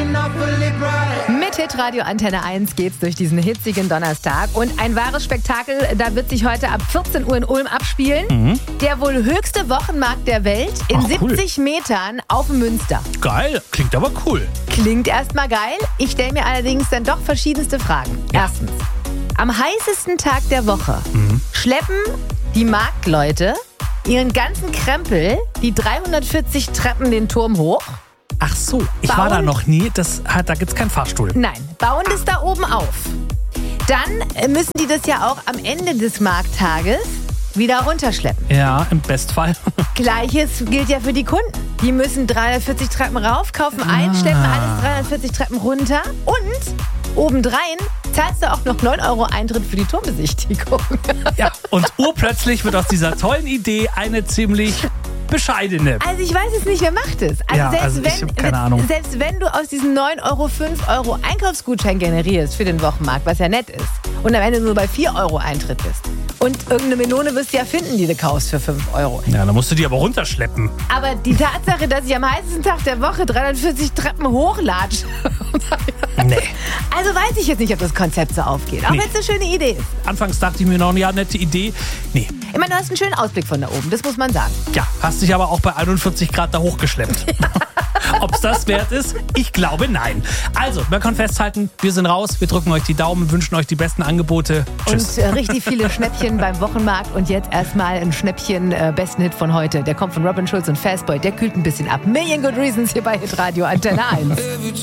Mit Hitradio Antenne 1 geht's durch diesen hitzigen Donnerstag. Und ein wahres Spektakel, da wird sich heute ab 14 Uhr in Ulm abspielen. Der wohl höchste Wochenmarkt der Welt in 70 Metern auf dem Münster. Geil, klingt aber cool. Klingt erstmal geil. Ich stelle mir allerdings dann doch verschiedenste Fragen. Erstens, am heißesten Tag der Woche schleppen die Marktleute ihren ganzen Krempel die 340 Treppen den Turm hoch. Ach so, ich war da noch nie. Da gibt's keinen Fahrstuhl. Nein, bauen das da oben auf. Dann müssen die das ja auch am Ende des Markttages wieder runterschleppen. Ja, im Bestfall. Gleiches gilt ja für die Kunden. Die müssen 340 Treppen rauf, kaufen ein, schleppen alles 340 Treppen runter und obendrein zahlst du auch noch 9 € Eintritt für die Turmbesichtigung. Ja, und urplötzlich wird aus dieser tollen Idee eine ziemlich bescheidene. Also ich weiß jetzt nicht, wer macht es. Ich habe keine Ahnung. Selbst wenn du aus diesen 9 €, 5 € Einkaufsgutschein generierst für den Wochenmarkt, was ja nett ist, und am Ende nur bei 4 € Eintritt bist. Und irgendeine Melone wirst du ja finden, die du kaufst für 5 €. Ja, dann musst du die aber runterschleppen. Aber die Tatsache, dass ich am heißesten Tag der Woche 340 Treppen hochlatsche. Nee. Also weiß ich jetzt nicht, ob das Konzept so aufgeht. Auch wenn es eine schöne Idee ist. Anfangs dachte ich mir noch, ja, nette Idee. Nee. Ich meine, du hast einen schönen Ausblick von da oben, das muss man sagen. Ja, hast dich aber auch bei 41 Grad da hochgeschleppt. Ob es das wert ist? Ich glaube, nein. Also, man kann festhalten, wir sind raus, wir drücken euch die Daumen, wünschen euch die besten Angebote. Tschüss. Und richtig viele Schnäppchen beim Wochenmarkt. Und jetzt erstmal ein Schnäppchen, besten Hit von heute. Der kommt von Robin Schulz und Fastboy. Der kühlt ein bisschen ab. Million Good Reasons hier bei Hitradio Antenne 1.